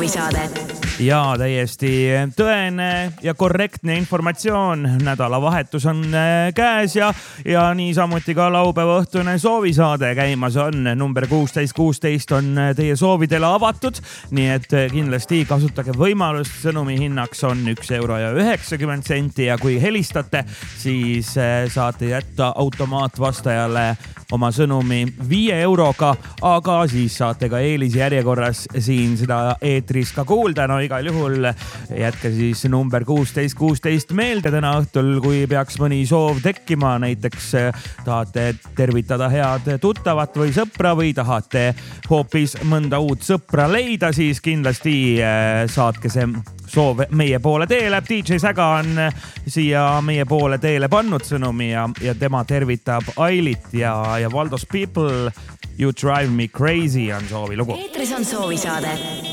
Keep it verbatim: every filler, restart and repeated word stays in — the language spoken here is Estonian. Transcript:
soovisaade. Ja täiesti tõene ja korrektne informatsioon. Nädalavahetus on käes ja, ja nii samuti ka laupäeva õhtune soovisaade käimas on. Number kuusteist kuusteist on teie soovidele avatud, nii et kindlasti kasutage võimalust. Sõnumi hinnaks on üks euro ja üheksakümmend senti ja kui helistate, siis saate jätta automaatvastajale oma sõnumi viie euroga, aga siis saate ka eelisjärjekorras siin seda eetris ka kuulda. No igal juhul jätke siis number kuusteist kuusteist meelde täna õhtul, kui peaks mõni soov tekkima. Näiteks tahate tervitada head tuttavat või sõpra või tahate hoopis mõnda uut sõpra leida, siis kindlasti saatke see soov meie poole teele. D J Säga on siia meie poole teele pannud sõnumi ja, ja tema tervitab Ailit ja, ja Valdos People. You Drive Me Crazy on soovi lugu. Eetris on soovisaade.